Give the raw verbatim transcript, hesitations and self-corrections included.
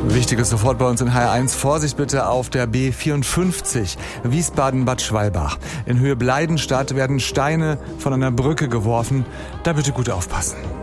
Wichtiges sofort bei uns in H R eins. Vorsicht bitte auf der B vierundfünfzig, Wiesbaden-Bad Schwalbach. In Höhe Bleidenstadt werden Steine von einer Brücke geworfen. Da bitte gut aufpassen.